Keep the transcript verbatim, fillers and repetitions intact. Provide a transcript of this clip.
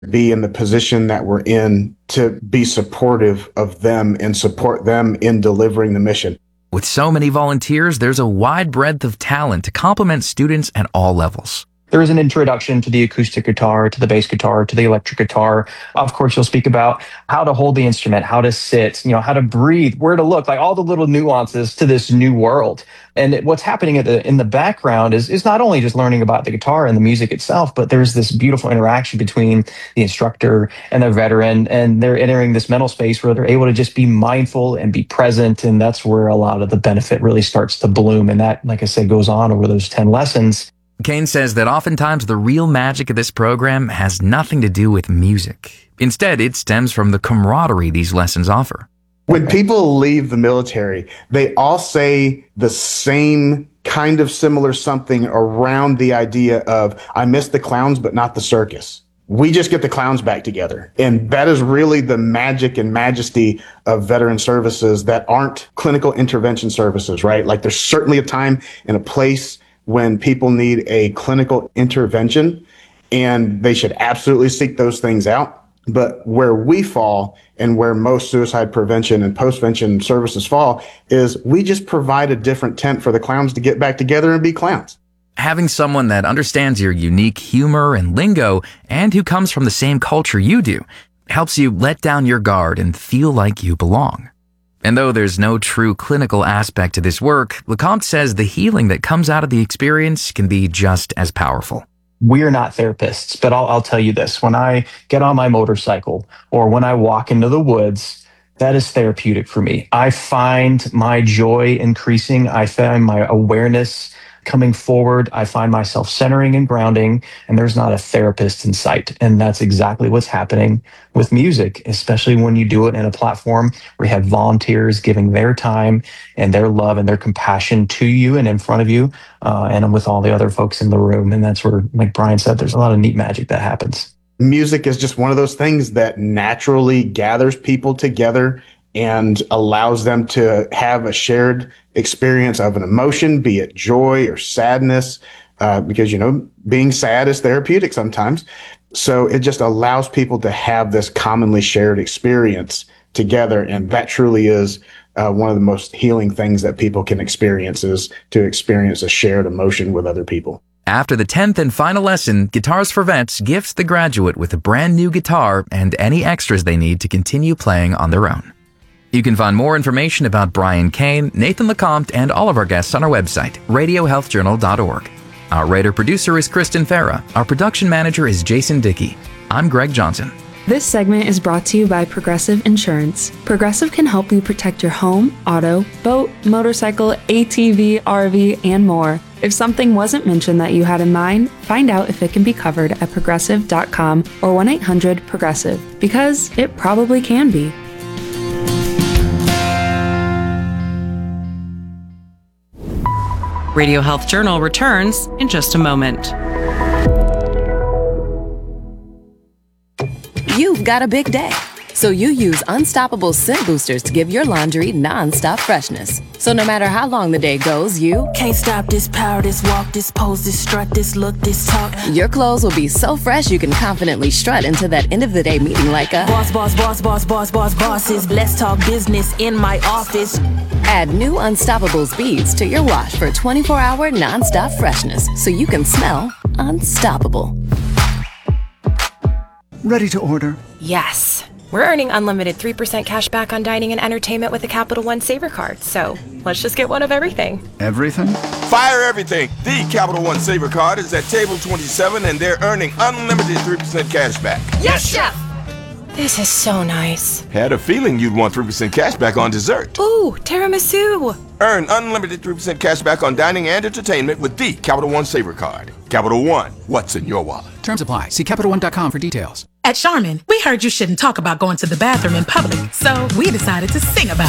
be in the position that we're in to be supportive of them and support them in delivering the mission. With so many volunteers, there's a wide breadth of talent to complement students at all levels. There is an introduction to the acoustic guitar, to the bass guitar, to the electric guitar. Of course, you'll speak about how to hold the instrument, how to sit, you know, how to breathe, where to look, like all the little nuances to this new world. And what's happening at the, in the background is, is not only just learning about the guitar and the music itself, but there's this beautiful interaction between the instructor and the veteran, and they're entering this mental space where they're able to just be mindful and be present. And that's where a lot of the benefit really starts to bloom. And that, like I said, goes on over those ten lessons. Kane says that oftentimes the real magic of this program has nothing to do with music. Instead, it stems from the camaraderie these lessons offer. When people leave the military, they all say the same kind of similar something around the idea of, I miss the clowns, but not the circus. We just get the clowns back together. And that is really the magic and majesty of veteran services that aren't clinical intervention services, right? Like there's certainly a time and a place when people need a clinical intervention, and they should absolutely seek those things out. But where we fall and where most suicide prevention and postvention services fall is we just provide a different tent for the clowns to get back together and be clowns. Having someone that understands your unique humor and lingo and who comes from the same culture you do helps you let down your guard and feel like you belong. And though there's no true clinical aspect to this work, LeCompte says the healing that comes out of the experience can be just as powerful. We're not therapists, but I'll, I'll tell you this. When I get on my motorcycle or when I walk into the woods, that is therapeutic for me. I find my joy increasing. I find my awareness coming forward. I find myself centering and grounding, and there's not a therapist in sight. And that's exactly what's happening with music, especially when you do it in a platform where you have volunteers giving their time and their love and their compassion to you and in front of you, uh, and with all the other folks in the room. And that's where, like Brian said, there's a lot of neat magic that happens. Music is just one of those things that naturally gathers people together and allows them to have a shared experience of an emotion, be it joy or sadness, uh, because, you know, being sad is therapeutic sometimes. So it just allows people to have this commonly shared experience together. And that truly is uh, one of the most healing things that people can experience, is to experience a shared emotion with other people. After the tenth and final lesson, Guitars for Vets gifts the graduate with a brand new guitar and any extras they need to continue playing on their own. You can find more information about Brian Kane, Nathan LeCompte, and all of our guests on our website, radio health journal dot org. Our writer-producer is Kristen Farah. Our production manager is Jason Dickey. I'm Greg Johnson. This segment is brought to you by Progressive Insurance. Progressive can help you protect your home, auto, boat, motorcycle, A T V, R V, and more. If something wasn't mentioned that you had in mind, find out if it can be covered at progressive dot com or one eight hundred progressive, because it probably can be. Radio Health Journal returns in just a moment. You've got a big day, so you use Unstoppable Scent Boosters to give your laundry non-stop freshness. So no matter how long the day goes, you can't stop this power, this walk, this pose, this strut, this look, this talk. Your clothes will be so fresh you can confidently strut into that end of the day meeting like a boss, boss, boss, boss, boss, boss, bosses. Let's talk business in my office. Add new Unstoppables beads to your wash for twenty-four hour non-stop freshness, so you can smell unstoppable. Ready to order? Yes. We're earning unlimited three percent cash back on dining and entertainment with a Capital One Saver card, so let's just get one of everything. Everything? Fire everything! The Capital One Saver card is at table twenty-seven, and they're earning unlimited three percent cash back. Yes, Chef! This is so nice. Had a feeling you'd want three percent cash back on dessert. Ooh, tiramisu! Earn unlimited three percent cash back on dining and entertainment with the Capital One Saver card. Capital One, what's in your wallet? Terms apply. See Capital One dot com for details. At Charmin, we heard you shouldn't talk about going to the bathroom in public, so we decided to sing about